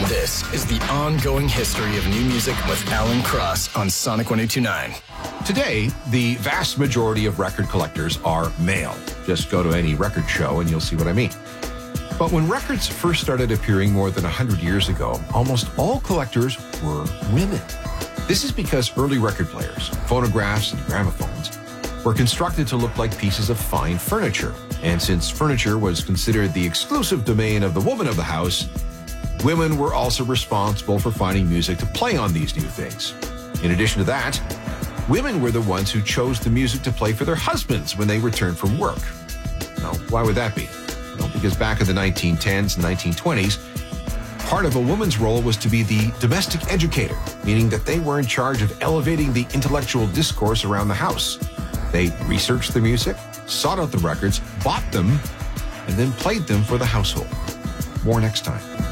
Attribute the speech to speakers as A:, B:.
A: This is the ongoing history of new music with Alan Cross on Sonic 1029.
B: Today, the vast majority of record collectors are male. Just go to any record show and you'll see what I mean. But when records first started appearing more than 100 years ago, almost all collectors were women. This is because early record players, phonographs, and gramophones were constructed to look like pieces of fine furniture. And since furniture was considered the exclusive domain of the woman of the house, women were also responsible for finding music to play on these new things. In addition to that, women were the ones who chose the music to play for their husbands when they returned from work. Now, why would that be? Well, because back in the 1910s and 1920s, part of a woman's role was to be the domestic educator, meaning that they were in charge of elevating the intellectual discourse around the house. They researched the music, sought out the records, bought them, and then played them for the household. More next time.